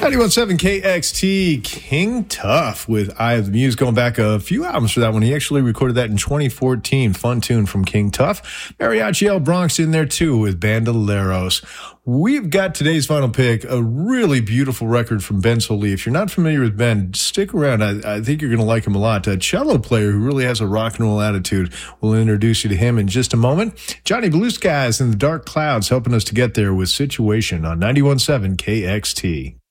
91.7 KXT, King Tuff with Eye of the Muse, going back a few albums for that one. He actually recorded that in 2014. Fun tune from King Tuff. Mariachi El Bronx in there too with Bandoleros. We've got today's final pick, a really beautiful record from Ben Sollee. If you're not familiar with Ben, stick around. I think you're going to like him a lot. A cello player who really has a rock and roll attitude. We'll introduce you to him in just a moment. Johnny Blue Skies and the Dark Clouds helping us to get there with Situation on 91.7 KXT.